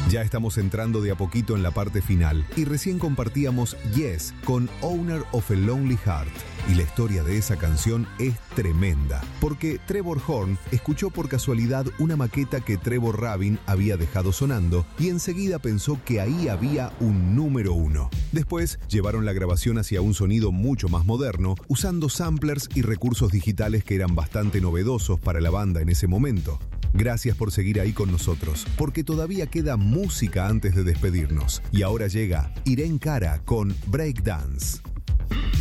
Ya estamos entrando de a poquito en la parte final y recién compartíamos Yes con Owner of a Lonely Heart. Y la historia de esa canción es tremenda, porque Trevor Horn escuchó por casualidad una maqueta que Trevor Rabin había dejado sonando y enseguida pensó que ahí había un número 1. Después llevaron la grabación hacia un sonido mucho más moderno, usando samplers y recursos digitales que eran bastante novedosos para la banda en ese momento. Gracias por seguir ahí con nosotros, porque todavía queda música antes de despedirnos. Y ahora llega Irene Cara con Breakdance.